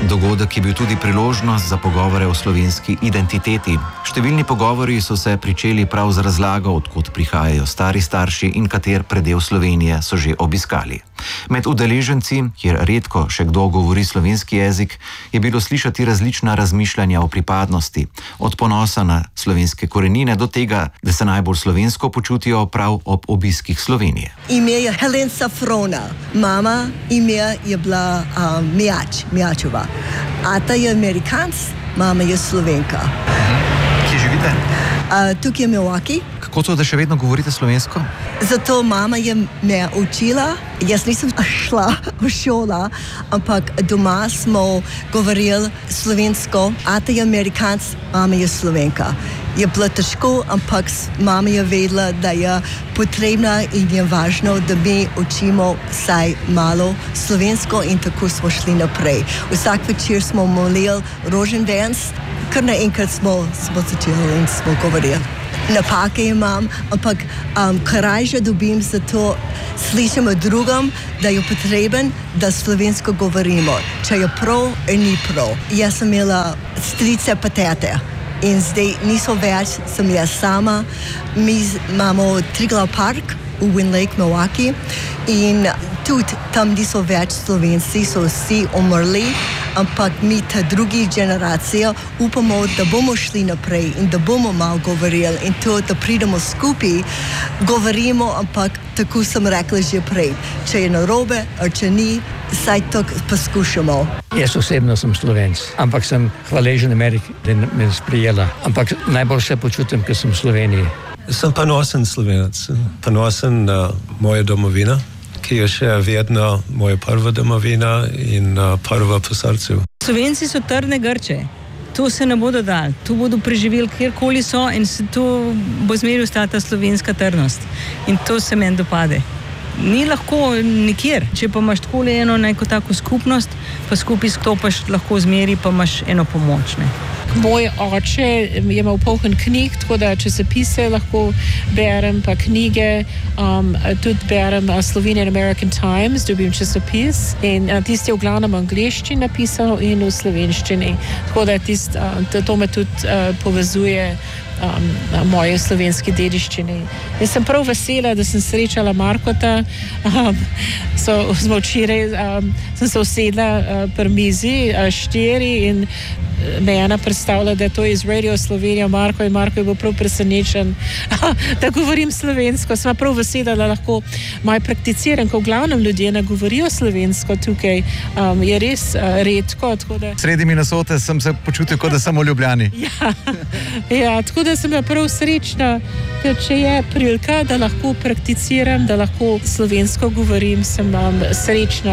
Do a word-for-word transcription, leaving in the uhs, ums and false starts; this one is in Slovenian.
Dogodek je bil tudi priložnost za pogovore o slovenski identiteti. Številni pogovori so se pričeli prav z razlago, odkot prihajajo stari starši in kater predel Slovenije so že obiskali. Med udeleženci, kjer redko še kdo govori slovenski jezik, je bilo slišati različna razmišljanja o pripadnosti, od ponosa na slovenske korenine do tega, da se najbolj slovensko počutijo prav ob obiskih Slovenije. Ime je Helen Safrona, mama ime je bila um, Mijač, Mijačova. Ata je Amerikanc, mama je Slovenka. Kje živite? Uh, tukaj je Milwaukee. Kako to, da še vedno govorite slovensko? Zato mama je me učila. Jaz nisem šla v šolo, ampak doma smo govorili slovensko. Ata je Amerikanc, mama je Slovenka. Je bilo težko, ampak mama je vedela, da je potrebna in je važno, da mi učimo vsaj malo slovensko in tako smo šli naprej. Vsak večer smo molili rožndan, kar naenkrat smo, smo začeli in smo govorili. Napake imam, ampak um, korajže dobim, zato slišim od drugim, da je potreben, da slovensko govorimo. Če je prav, ni prav. Jaz sem imela strice pa tete in zdaj niso več, sem jaz sama. Mi imamo Triglav park v Wind Lake, Milwaukee in tudi tam niso več Slovenci, so vsi umrli, ampak mi ta drugi generacija upamo, da bomo šli naprej in da bomo malo govorili in to, da pridemo skupaj, govorimo, ampak tako sem rekla že prej, če je narobe, ali če ni, saj to poskušamo. Jaz osebno sem Slovenc, ampak sem hvaležen Ameriki, da me sprijela, ampak najbolj se počutim, ker sem v Sloveniji. Sem ponosen Slovenec, ponosen na mojo domovino, ki je še vedno moja prva domovina in uh, prva po srcu. Slovenci so trdne grče, to se ne bodo dali, to bodo preživeli kjerkoli so in se to bo zmeraj ostala ta slovenska trdnost in to se meni dopade. Ni lahko nikjer, če pa imaš tako eno neko tako skupnost, pa skupaj stopaš lahko zmeri, pa imaš eno pomoč. Ne? Moj oče je imel poln knjig, tako da časopise lahko berem, pa knjige, um, tudi berem uh, Slovenian American Times, dobim časopis in uh, tisti je v glavnem angliščini napisal in v slovenščini, tako da tist, uh, to, to me tudi uh, povezuje Um, na moje slovenski dediščini. Jaz sem prav vesela, da sem srečala Markota. Um, so, smo včeraj, um, sem se usedla uh, pri mizi uh, štiri in me ena predstavila, da to je iz Radio Slovenija Marko in Marko je bil prav presenečen, da govorim slovensko. Sem prav vesela, da lahko malo prakticiram, ko v glavnem ljudje ne govorijo slovensko tukaj. Um, je res uh, redko. Da... Sredi Minnesote sem se počutil, kot da sem v Ljubljani. ja, ja, tako da sem prav srečna, ker če je prilika, da lahko prakticiram, da lahko slovensko govorim, sem um, srečna.